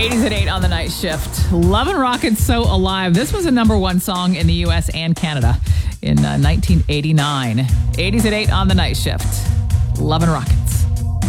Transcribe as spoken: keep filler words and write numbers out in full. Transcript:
eighties at eight on the night shift. Love and Rockets, So Alive. This was a number one song in the U S and Canada in uh, nineteen eighty-nine. eighties at eight on the night shift. Love and Rockets.